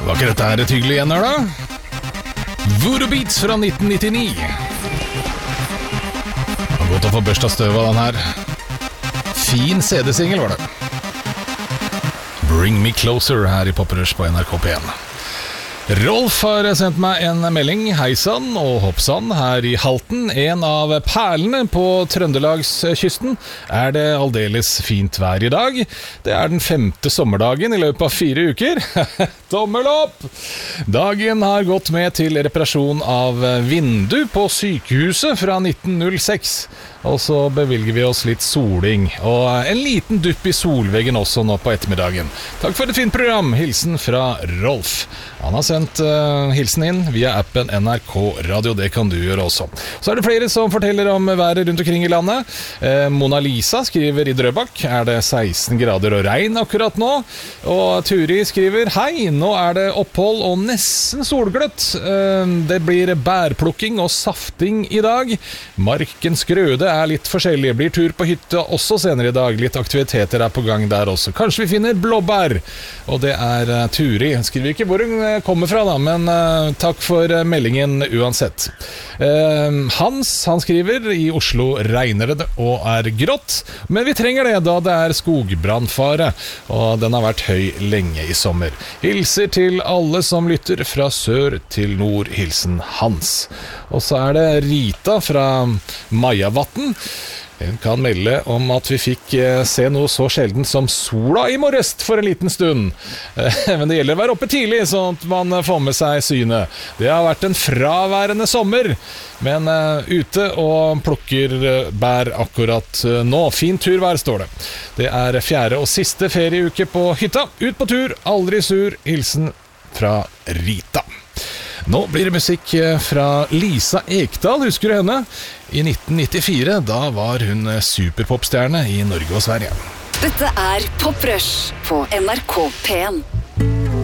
Var ikke dette her et hyggelig gjenhør da? Voodoo Beats fra 1999. Har gått å få børsta støv av den her. Fin CD-singel var det. Bring Me Closer her i Poprush på NRK P1. Rolf har sendt meg en melding. Heisann og hoppsann her i Halten. En av perlene på Trøndelagskysten. Er det aldeles fint vær i dag? Det er den 5. sommerdagen i løpet av 4 uker. Tommel opp! Dagen har gått med til reparasjon av vindu på sykehuset fra 1906. Og så bevilger vi oss litt soling og en liten dupp i solveggen også nå på ettermiddagen. Takk for et fint program. Hilsen fra Rolf. Han har sendt hilsen inn via appen NRK Radio. Det kan du gjøre også. Så er det flere som forteller om været rundt omkring i landet. Mona Lisa skriver i Drøbak er det 16 grader og regn akkurat nå. Og Turi skriver hei, nå er det opphold og nesten solgløtt. Det blir bærplukking og safting i dag. Markens grøde er litt forskjellig. Blir tur på hytta også senere i dag. Litt aktiviteter er på gang der også. Kanskje vi finner blåbær. Og det er Turi. Han skriver ikke hvor hun kommer fra da, men takk for meldingen uansett. Hans, han skriver i Oslo regner det og er grått, men vi trenger det da det er skogbrannfare, og den har vært høy lenge i sommer. Hilser til alle som lytter fra sør til nord. Hilsen Hans. Og så er det Rita fra Majavatn. Hun kan melde om at vi fikk se noe så sjelden som sola i morges for en liten stund. Men det gjelder å være oppe tidlig, sånn at man får med seg synet. Det har vært en fraværende sommer, men ute og plukker bær akkurat nå. Fin turvær, står det. Det er 4. og siste ferieuke på hytta. Ut på tur, aldri sur. Hilsen fra Rita. Nå blir det musikk fra Lisa Ekdahl, husker du henne? I 1994, da var hun superpopstjerne i Norge og Sverige. Dette er Poprush på NRK P1.